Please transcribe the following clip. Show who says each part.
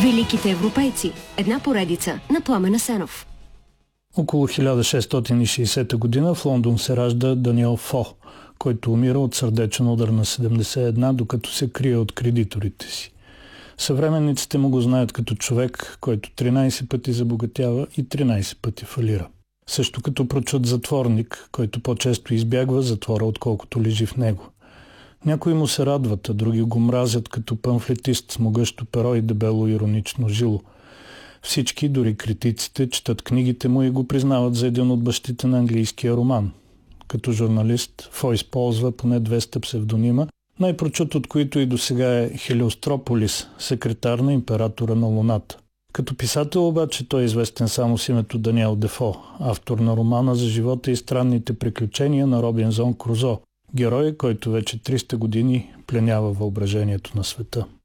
Speaker 1: Великите европейци. Една поредица на Пламен Асенов.
Speaker 2: Около 1660 година в Лондон се ражда Даниел Фо, който умира от сърдечен удар на 71, докато се крие от кредиторите си. Съвременниците му го знаят като човек, който 13 пъти забогатява и 13 пъти фалира. Също като прочут затворник, който по-често избягва затвора, отколкото лежи в него. Някои му се радват, а други го мразят като памфлетист с могъщо перо и дебело иронично жило. Всички, дори критиците, четат книгите му и го признават за един от бащите на английския роман. Като журналист Фо използва поне 200 псевдонима, най-прочут от които и досега е Хелиострополис, секретар на императора на Луната. Като писател обаче той е известен само с името Даниел Дефо, автор на романа за живота и странните приключения на Робинзон Крузо, герой, който вече 300 години пленява въображението на света.